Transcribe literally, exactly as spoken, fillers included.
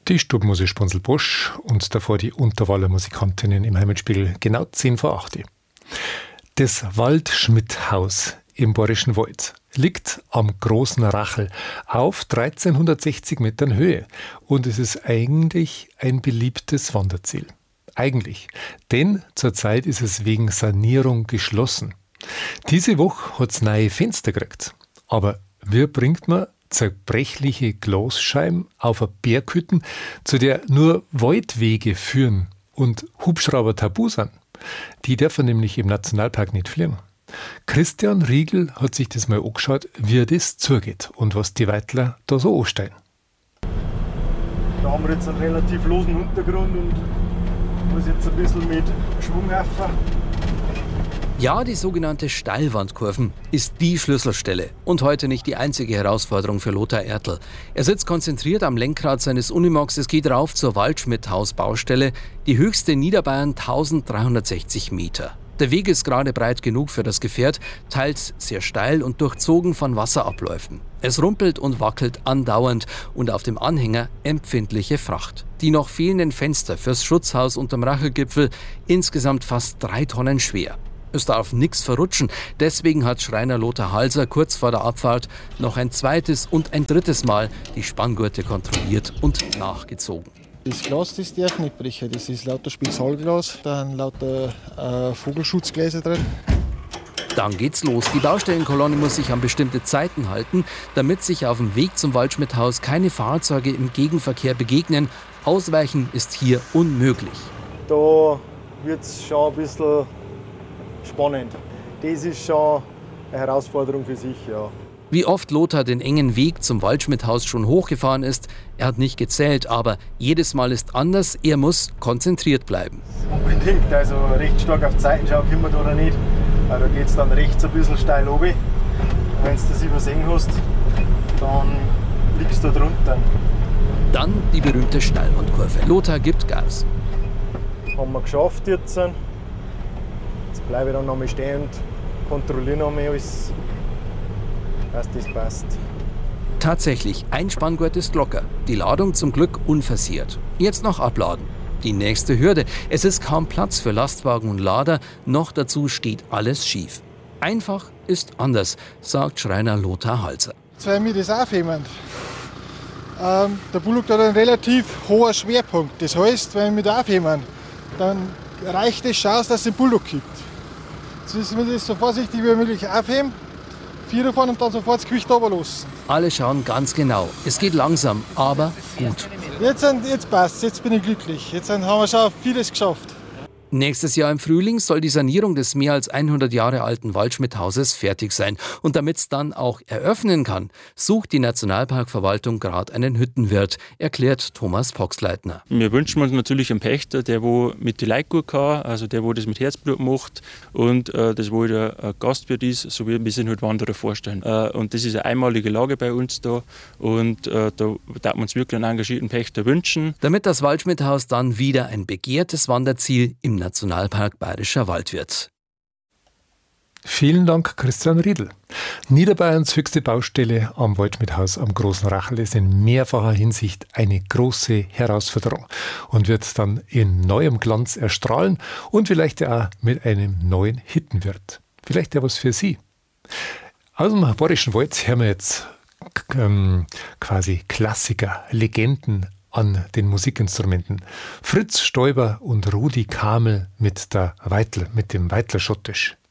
Die Stubmusik Sponsel Bosch und davor die Unterwaller Musikantinnen im Heimatspiegel genau zehn vor acht. Das Waldschmidthaus im Bayerischen Wald liegt am Großen Rachel auf dreizehnhundertsechzig Metern Höhe und es ist eigentlich ein beliebtes Wanderziel. Eigentlich, denn zurzeit ist es wegen Sanierung geschlossen. Diese Woche hat es neue Fenster gekriegt. Aber wie bringt man zerbrechliche Glasscheiben auf eine Berghütte, zu der nur Waldwege führen und Hubschrauber tabu sind? Die dürfen nämlich im Nationalpark nicht fliegen. Christian Riegel hat sich das mal angeschaut, wie das zugeht und was die Weitler da so anstellen. Da haben wir jetzt einen relativ losen Untergrund und muss jetzt ein bisschen mit Schwung helfen. Ja, die sogenannte Steilwandkurven ist die Schlüsselstelle und heute nicht die einzige Herausforderung für Lothar Ertl. Er sitzt konzentriert am Lenkrad seines Unimogs. Es geht rauf zur Waldschmidthaus-Baustelle, die höchste in Niederbayern, eintausenddreihundertsechzig Meter. Der Weg ist gerade breit genug für das Gefährt, teils sehr steil und durchzogen von Wasserabläufen. Es rumpelt und wackelt andauernd und auf dem Anhänger empfindliche Fracht. Die noch fehlenden Fenster fürs Schutzhaus unterm Rachelgipfel, insgesamt fast drei Tonnen schwer. Es darf nichts verrutschen, deswegen hat Schreiner Lothar Halser kurz vor der Abfahrt noch ein zweites und ein drittes Mal die Spanngurte kontrolliert und nachgezogen. Das Glas, das darf nicht brechen, das ist lauter Spezialglas, dann lauter äh, Vogelschutzgläser drin. Dann geht's los. Die Baustellenkolonne muss sich an bestimmte Zeiten halten, damit sich auf dem Weg zum Waldschmidthaus keine Fahrzeuge im Gegenverkehr begegnen. Ausweichen ist hier unmöglich. Da wird es schon ein bisschen spannend. Das ist schon eine Herausforderung für sich, ja. Wie oft Lothar den engen Weg zum Waldschmidthaus schon hochgefahren ist, er hat nicht gezählt, aber jedes Mal ist anders, er muss konzentriert bleiben. Unbedingt, also recht stark auf die Seiten schauen können wir da oder nicht. Da geht es dann rechts ein bisschen steil runter. Wenn du das übersehen hast, dann liegst du drunter. Dann die berühmte Steilwandkurve. Lothar gibt Gas. Haben wir geschafft jetzt. Jetzt bleibe ich dann noch mal stehen und kontrolliere noch mal alles, dass das passt. Tatsächlich, ein Spanngurt ist locker. Die Ladung zum Glück unversehrt. Jetzt noch abladen. Die nächste Hürde. Es ist kaum Platz für Lastwagen und Lader. Noch dazu steht alles schief. Einfach ist anders, sagt Schreiner Lothar Halser. Jetzt werden wir das aufheben. Ähm, der Bullock hat einen relativ hohen Schwerpunkt. Das heißt, wenn wir das aufheben, dann reicht es schon aus, dass es den Bullock gibt. Jetzt müssen wir das so vorsichtig wie möglich aufheben, vier fahren und dann sofort das Gewicht runterlassen. Alle schauen ganz genau. Es geht langsam, aber gut. Jetzt, jetzt passt es, jetzt bin ich glücklich. Jetzt haben wir schon vieles geschafft. Nächstes Jahr im Frühling soll die Sanierung des mehr als hundert Jahre alten Waldschmidthauses fertig sein. Und damit es dann auch eröffnen kann, sucht die Nationalparkverwaltung gerade einen Hüttenwirt, erklärt Thomas Poxleitner. Wir wünschen uns natürlich einen Pächter, der wo mit die Leute gut kann, also der wo das mit Herzblut macht und äh, das wo der äh, Gastwirt ist, so wie wir sich halt Wanderer vorstellen. Äh, und das ist eine einmalige Lage bei uns da und äh, da darf man uns wirklich einen engagierten Pächter wünschen. Damit das Waldschmidthaus dann wieder ein begehrtes Wanderziel im Nationalpark Bayerischer Wald wird. Vielen Dank, Christian Riedl. Niederbayerns höchste Baustelle am Waldschmidthaus am Großen Rachel ist in mehrfacher Hinsicht eine große Herausforderung und wird dann in neuem Glanz erstrahlen und vielleicht auch mit einem neuen Hüttenwirt. Vielleicht ja was für Sie. Aus dem Bayerischen Wald hören wir jetzt ähm, quasi Klassiker, Legenden an den Musikinstrumenten. Fritz Stoiber und Rudi Kamel mit der Weitl, mit dem Weitler Schottisch.